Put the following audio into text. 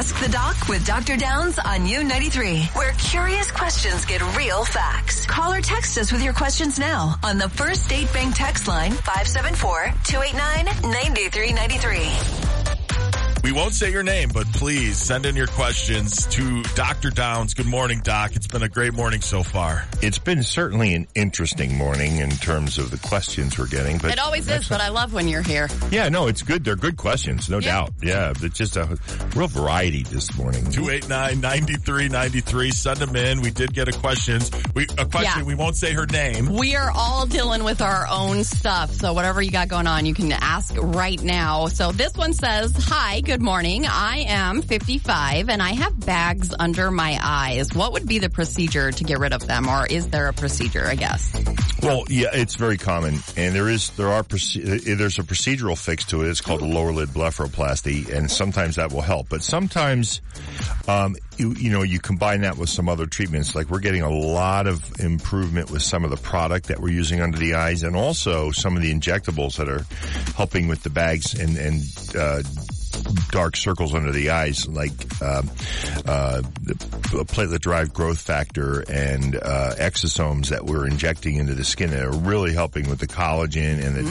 Ask the Doc with Dr. Downs on U93, where curious questions get real facts. Call or text us with your questions now on the First State Bank text line 574-289-9393. We won't say your name, but please send in your questions to Dr. Downs. Good morning, Doc. It's been a great morning so far. It's been certainly an interesting morning in terms of the questions we're getting. But it always is, but I love when you're here. Yeah, no, it's good. They're good questions, no doubt. Yeah, it's just a real variety this morning. 289-9393. Send them in. We did get a question. We won't say her name. We are all dealing with our own stuff. So whatever you got going on, you can ask right now. So this one says, hi, good morning. I am 55 and I have bags under my eyes. What would be the procedure to get rid of them? Or is there a procedure, I guess? Well, yeah, it's very common. And there's a procedural fix to it. It's called a lower lid blepharoplasty. And sometimes that will help. But sometimes, you combine that with some other treatments. Like we're getting a lot of improvement with some of the product that we're using under the eyes and also some of the injectables that are helping with the bags and dark circles under the eyes, like the platelet-derived growth factor and exosomes that we're injecting into the skin that are really helping with the collagen and the